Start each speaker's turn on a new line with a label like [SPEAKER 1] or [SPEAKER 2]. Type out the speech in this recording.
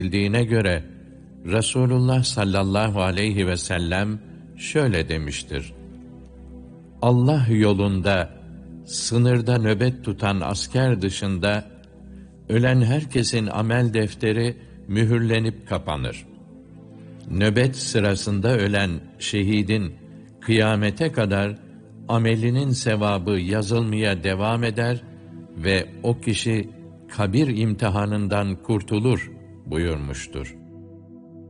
[SPEAKER 1] Bildiğine göre Resulullah sallallahu aleyhi ve sellem şöyle demiştir: Allah yolunda, sınırda nöbet tutan asker dışında, ölen herkesin amel defteri mühürlenip kapanır. Nöbet sırasında ölen şehidin kıyamete kadar amelinin sevabı yazılmaya devam eder ve o kişi kabir imtihanından kurtulur buyurmuştur.